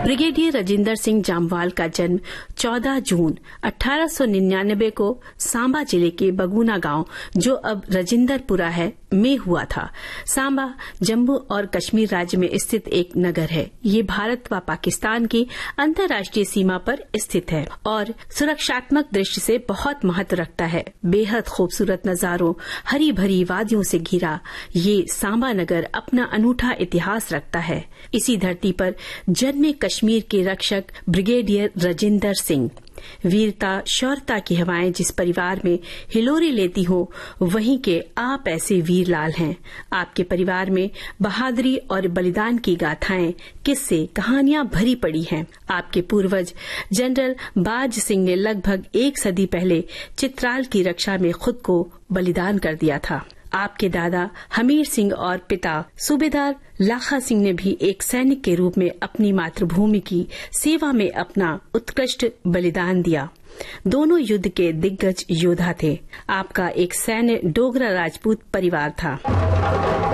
Brigadier Rajinder Singh Jammwal का जन्म 14 जून 1899 को सांबा जिले के बगुना गांव, जो अब राजिंदरपुरा है, में हुआ था। सांबा जम्मू और कश्मीर राज्य में स्थित एक नगर है। ये भारत व पाकिस्तान की अंतर्राष्ट्रीय सीमा पर स्थित है और सुरक्षात्मक दृष्टि से बहुत महत्व रखता है। बेहद खूबसूरत नजारों, हरी भरी वादियों से घिरा ये सांबा नगर अपना अनूठा इतिहास रखता है। इसी धरती पर जन्मे कश्मीर के रक्षक ब्रिगेडियर राजिंदर सिंह। वीरता शौर्यता की हवाएं जिस परिवार में हिलोरे लेती हो, वहीं के आप ऐसे वीर लाल हैं। आपके परिवार में बहादुरी और बलिदान की गाथाएं, किस्से, कहानियां भरी पड़ी हैं। आपके पूर्वज जनरल बाज सिंह ने लगभग 1 सदी पहले चित्राल की रक्षा में खुद को बलिदान कर दिया था। आपके दादा हमीर सिंह और पिता सूबेदार लाखा सिंह ने भी एक सैनिक के रूप में अपनी मातृभूमि की सेवा में अपना उत्कृष्ट बलिदान दिया। दोनों युद्ध के दिग्गज योद्धा थे। आपका एक सैन्य डोगरा राजपूत परिवार था।